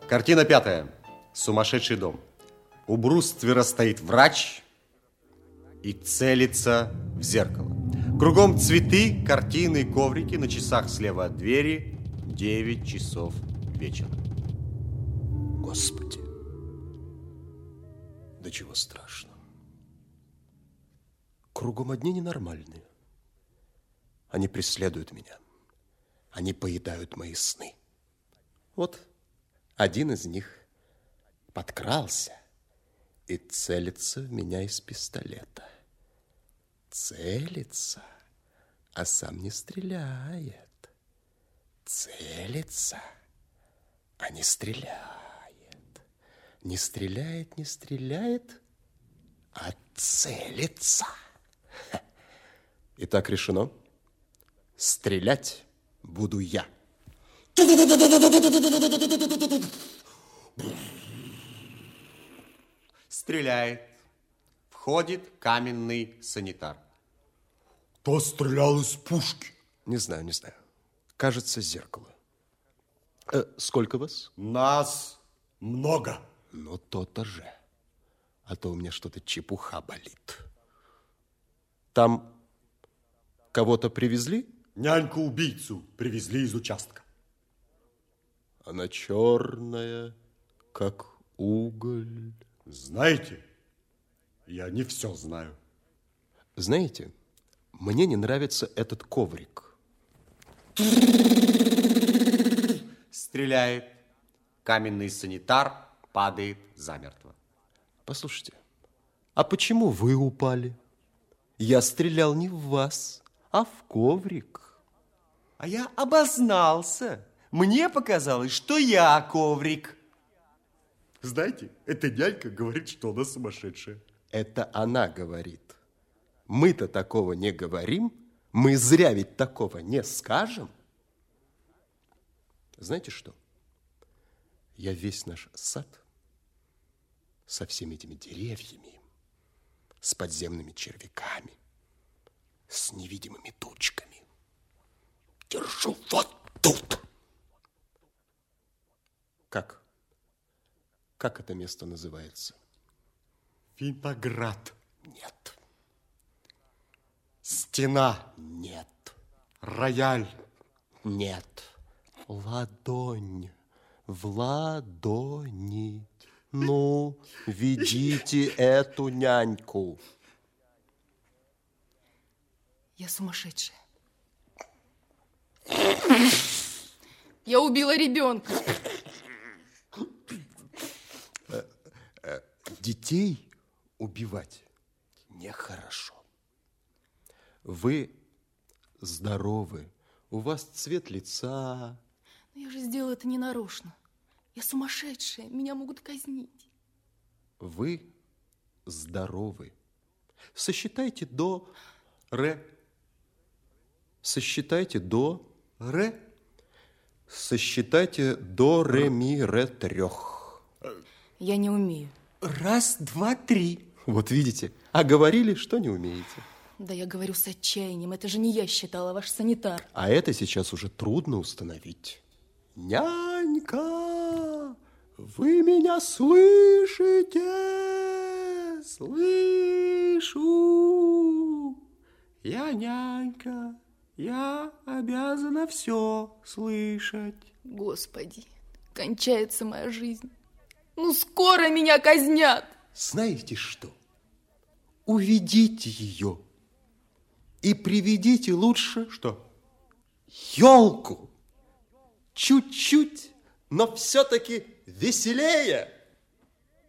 Картина 5. Сумасшедший дом. У бруствера стоит врач и целится в зеркало. Кругом цветы, картины, коврики. На часах слева от двери 9 часов вечера. Господи, да чего страшно. Кругом одни ненормальные. Они преследуют меня. Они поедают мои сны. Вот один из них подкрался и целится в меня из пистолета. Целится, а сам не стреляет. Целится, а не стреляет. Не стреляет, не стреляет, а целится. Итак, решено. Стрелять буду я. Стреляет. Входит каменный санитар. Кто стрелял из пушки? Не знаю, не знаю. Кажется, зеркало. Сколько вас? Нас много. Ну, то-то же. А то у меня что-то чепуха болит. Там кого-то привезли? Няньку-убийцу привезли из участка. Она черная, как уголь. Знаете, я не все знаю. Знаете, мне не нравится этот коврик. Стреляет. Каменный санитар падает замертво. Послушайте, а почему вы упали? Я стрелял не в вас, а в коврик. А я обознался. Мне показалось, что я коврик. Знаете, эта нянька говорит, что она сумасшедшая. Это она говорит. Мы-то такого не говорим. Мы зря ведь такого не скажем. Знаете что? Я весь наш сад со всеми этими деревьями, с подземными червяками, с невидимыми тучками держу вот тут. Как? Как это место называется? Виноград. Нет. Стена. Нет. Рояль. Нет. Ладонь. В ладони. Ну, ведите эту няньку. Я сумасшедшая. Я убила ребенка. Детей убивать нехорошо. Вы здоровы, у вас цвет лица. Но я же сделала это ненарочно. Я сумасшедшая, меня могут казнить. Вы здоровы. Сосчитайте до ре. Сосчитайте до Ре. Сосчитайте до ре ми ре 3. Я не умею. 1, 2, 3. Вот видите, а говорили, что не умеете. Да я говорю с отчаянием. Это же не я считала, а ваш санитар. А это сейчас уже трудно установить. Нянька, вы меня слышите? Слышу. Я нянька. Я обязана все слышать. Господи, кончается моя жизнь. Ну, скоро меня казнят. Знаете что? Уведите ее и приведите лучше... Что? Елку. Чуть-чуть, но все-таки веселее.